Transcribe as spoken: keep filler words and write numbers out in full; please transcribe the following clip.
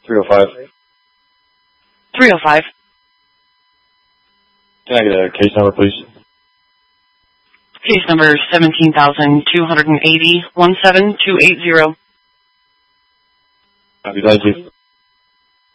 three oh five. three oh five. Can I get a case number, please? Case number seventeen thousand two hundred eighty, one seven two eight zero. Copy, thank you.